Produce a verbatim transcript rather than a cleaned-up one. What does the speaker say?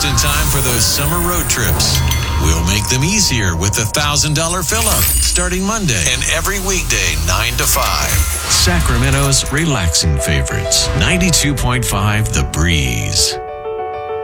just in time for those summer road trips. We'll make them easier with the one thousand dollars fill-up starting Monday and every weekday nine to five. Sacramento's relaxing favorites. ninety-two point five The Breeze.